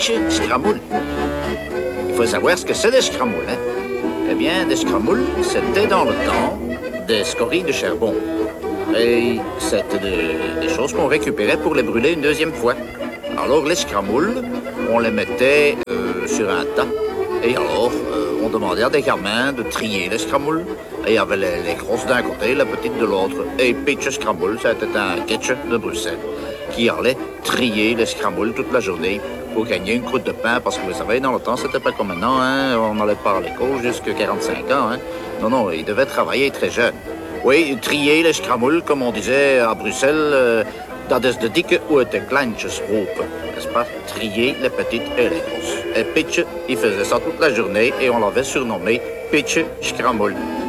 pitch scramoule. Il faut savoir ce que c'est des scramoules, hein? Eh bien, des scramoules, c'était dans le temps des scories de charbon. Et c'était des choses qu'on récupérait pour les brûler une deuxième fois. Alors, les scramoules, on les mettait sur un tas. Et alors, on demandait à des gamins de trier les scramoules. Et il y avait les grosses d'un côté, la petite de l'autre. Et pitch scramble, c'était un ketchup de Bruxelles qui allait trier les scramoules toute la journée pour gagner une croûte de pain. Parce que vous savez, dans le temps, c'était pas comme maintenant, hein? On n'allait pas à l'école jusqu'à 45 ans, hein? Non, il devait travailler très jeune. Oui, trier les scramoules, comme on disait à Bruxelles, dat is de dikke uit de kleintjes roepen. N'est-ce pas? Trier les petites et les grosses. Et Pitch, il faisait ça toute la journée et on l'avait surnommé Pitch Scramble.